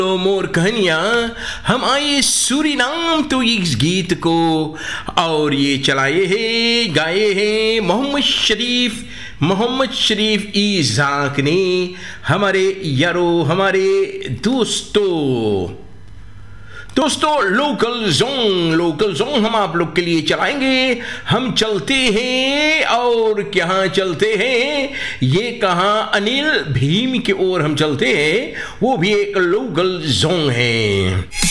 तो मोर कहानियाँ हम आए सूरीनाम तो इस गीत को और ये चलाए हैं गाए हैं मोहम्मद शरीफ इज़ाक ने हमारे यारो हमारे दोस्तों लोकल जोंग हम आप लोग के लिए चलाएंगे। हम चलते हैं और कहाँ चलते हैं ये कहाँ अनिल भीम की ओर हम चलते हैं, वो भी एक लोकल जोंग है।